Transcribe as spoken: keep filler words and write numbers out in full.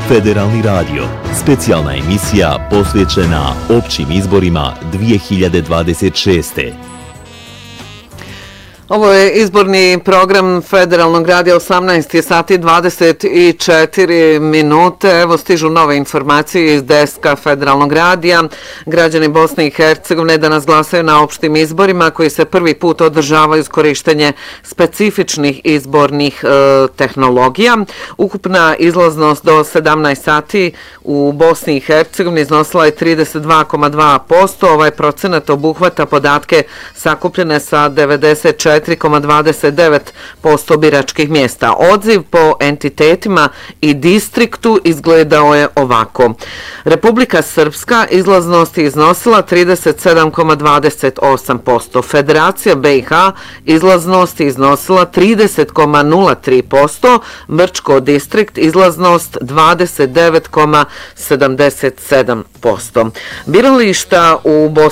Federalni radio. Specijalna emisija posvećena općim izborima dvije hiljade dvadeset šeste. Ovo je izborni program Federalnog radija, osamnaest sati dvadeset četiri minute. Evo stižu nove informacije iz deska Federalnog radija. Građani Bosne i Hercegovine danas glasaju na opštim izborima koji se prvi put održavaju s korištenje specifičnih izbornih e, tehnologija. Ukupna izlaznost do sedamnaest sati u Bosni i Hercegovini iznosila je trideset dva zarez dva posto. Ovaj procenat obuhvata podatke sakupljene sa devedeset četiri zarez dvadeset devet posto biračkih mjesta. Odziv po entitetima i distriktu izgledao je ovako. Republika Srpska izlaznost je iznosila trideset sedam zarez dvadeset osam posto. Federacija B i H izlaznost je iznosila trideset zarez nula tri posto. Brčko distrikt izlaznost dvadeset devet zarez sedamdeset sedam posto. Birališta u Bosni